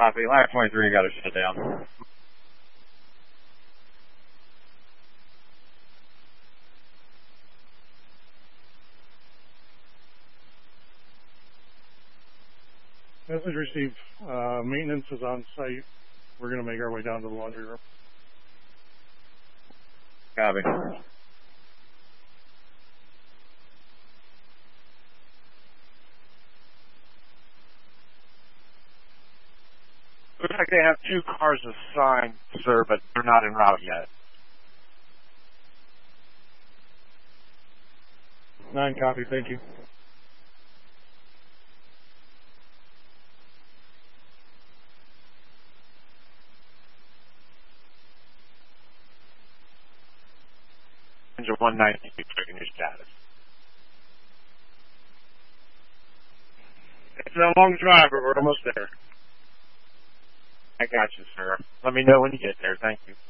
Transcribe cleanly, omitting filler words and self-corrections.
Copy. Ladder 23 got to shut down. Message received. Maintenance is on site. We're going to make our way down to the laundry room. Copy. Looks like they have 2 cars assigned, sir, but they're not en route yet. 9 copy, thank you. Engine 190, checking your status. It's a long drive, but we're almost there. I got you, sir. Let me know when you get there. Thank you.